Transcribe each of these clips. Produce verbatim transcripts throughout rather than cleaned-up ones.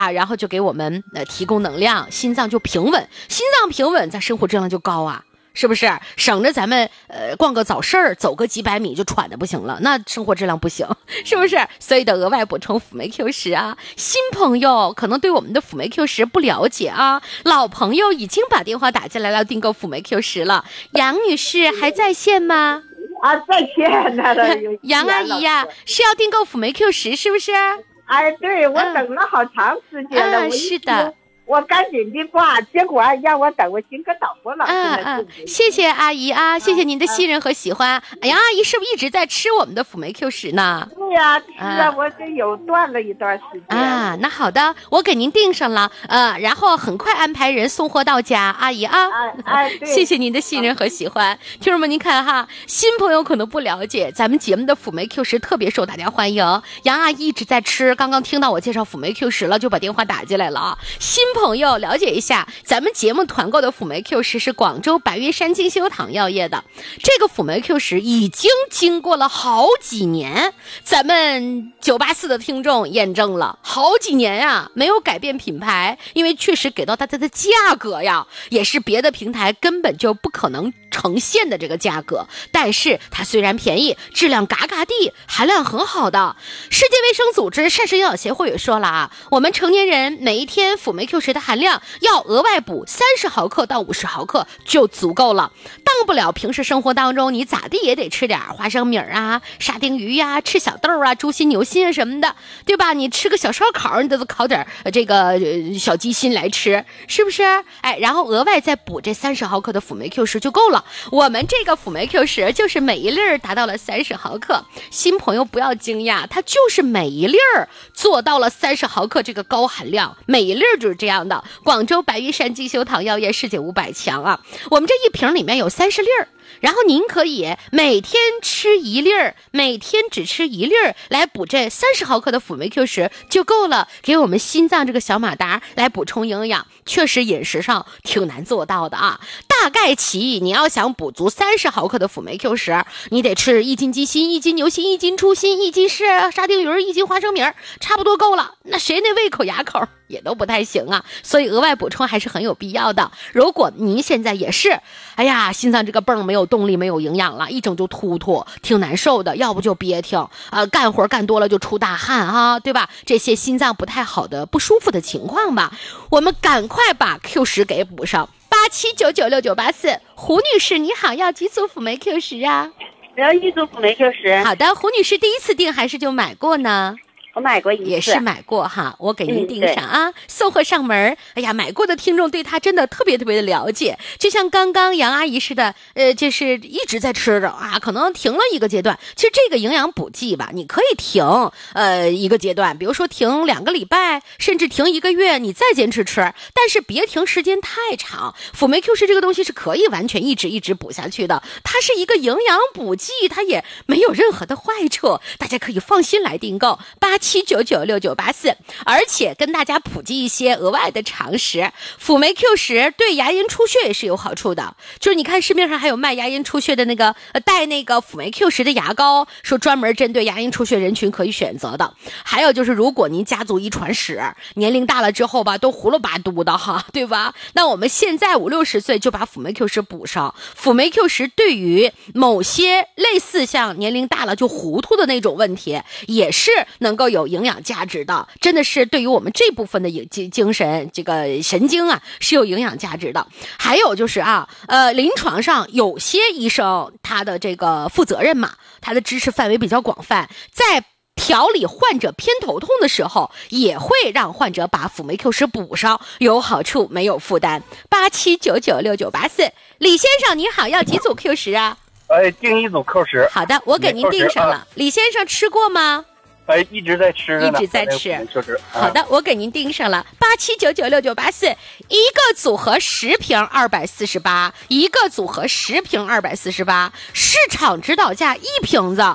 啊，然后就给我们呃提供能量，心脏就平稳，心脏平稳，咱生活质量就高啊。是不是省着咱们呃逛个早市儿，走个几百米就喘的不行了，那生活质量不行，是不是？所以得额外补充辅酶 Q 十啊。新朋友可能对我们的辅酶 Q 十不了解啊，老朋友已经把电话打进来了，订购辅酶 Q 十了。杨女士还在线吗？ 啊，在线呢。 杨阿姨呀、啊，是要订购辅酶 Q 十是不是？ 哎，对，我等了好长时间了。 嗯、啊，是的。 我赶紧的挂，结果让我等，我心可倒不了。 嗯嗯，谢谢阿姨啊，谢谢您的信任和喜欢。哎呀，阿姨是不是一直在吃我们的辅酶 Q 十呢？ 对呀、啊，吃啊，啊我这有断了一段时间啊。那好的，我给您订上了，呃，然后很快安排人送货到家，阿姨啊。 哎哎，对， 谢谢您的信任和喜欢，听众们，您看哈，新朋友可能不了解，咱们节目的辅酶 Q 十特别受大家欢迎。杨阿姨一直在吃，刚刚听到我介绍辅酶 Q 十了，就把电话打进来了啊。新朋友了解一下，咱们节目团购的辅酶 Q 十是广州白云山精修堂药业的，这个辅酶 Q 十已经经过了好几年，咱们九八四的听众验证了好几年呀、啊，没有改变品牌，因为确实给到大家的价格呀，也是别的平台根本就不可能呈现的这个价格，但是它虽然便宜，质量嘎嘎地，含量很好的。世界卫生组织膳食营养协会也说了啊，我们成年人每一天辅酶 Q 十的含量要额外补三十毫克到五十毫克就足够了，当不了平时生活当中你咋地也得吃点花生米啊、沙丁鱼呀、啊、吃小豆啊、猪心牛心啊什么的，对吧？你吃个小烧烤，你都烤点这个、呃、小鸡心来吃，是不是？哎，然后额外再补这三十毫克的辅酶 Q 十就够了。我们这个辅酶 Q 十就是每一粒儿达到了三十毫克，新朋友不要惊讶，它就是每一粒儿做到了三十毫克这个高含量，每一粒儿就是这样的。广州白云山精修堂药业世界五百强啊，我们这一瓶里面有三十粒儿。然后您可以每天吃一粒儿，每天只吃一粒儿，来补这三十毫克的辅酶 Q 十就够了，给我们心脏这个小马达来补充营养。确实饮食上挺难做到的啊。大概其你要想补足三十毫克的辅酶 Q 十，你得吃一斤鸡心、一斤牛心、一斤猪心、一斤是沙丁鱼、一斤花生米，差不多够了。那谁那胃口牙口也都不太行啊，所以额外补充还是很有必要的。如果您现在也是，哎呀，心脏这个泵没有动力、没有营养了，一整就突突，挺难受的，要不就憋挺，呃，干活干多了就出大汗啊，对吧？这些心脏不太好的、不舒服的情况吧，我们赶快把 Q 十给补上。八七九九六九八四，胡女士你好，要几组辅酶 Q 十啊？ 要一组辅酶 Q 十。 好的，胡女士第一次订还是就买过呢？ 我买过一次， 也是买过哈，我给您订上啊，嗯、送货上门。哎呀，买过的听众对他真的特别特别的了解，就像刚刚杨阿姨似的，呃，就是一直在吃着啊，可能停了一个阶段。其实这个营养补剂吧，你可以停呃一个阶段，比如说停两个礼拜，甚至停一个月，你再坚持吃，但是别停时间太长。辅酶 Q 十这个东西是可以完全一直一直补下去的，它是一个营养补剂，它也没有任何的坏处，大家可以放心来订购。八七九九六九八四，而且跟大家普及一些额外的常识，辅酶 Q 十对牙龈出血也是有好处的。就是你看市面上还有卖牙龈出血的那个带那个辅酶 Q 十的牙膏，说专门针对牙龈出血人群可以选择的。还有就是如果您家族遗传史，年龄大了之后吧，都葫芦巴嘟的哈，对吧？那我们现在五六十岁就把辅酶 Q 十补上。辅酶 Q 十对于某些类似像年龄大了就糊涂的那种问题，也是能够有营养价值的，真的是对于我们这部分的精精神这个神经啊是有营养价值的。还有就是啊，呃，临床上有些医生他的这个负责任嘛，他的知识范围比较广泛，在调理患者偏头痛的时候，也会让患者把辅酶 Q 十补上，有好处没有负担。八七九九六九八四，李先生你好，要几组 Q 十啊？ 哎，订一组 Q 十。 好的，我给您订上了。啊、李先生吃过吗？ 哎，一直在吃呢， 一直在吃， 就是、 啊、好的，我给您订上了八七九九六九八四，一个组合十瓶二百四十八，一个组合十瓶二百四十八，市场指导价一瓶子。我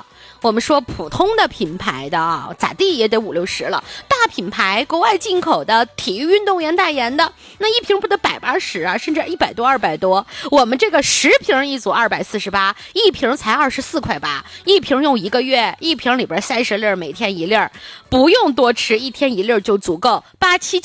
我们说普通的品牌的啊，咋地也得五六十了。大品牌国外进口的体育运动员代言的，那一瓶不得百八十啊，甚至一百多、二百多。我们这个十瓶一组二百四十八，一瓶才二十四块八，一瓶用一个月，一瓶里边三十粒，每天一粒，不用多吃，一天一粒就足够。八七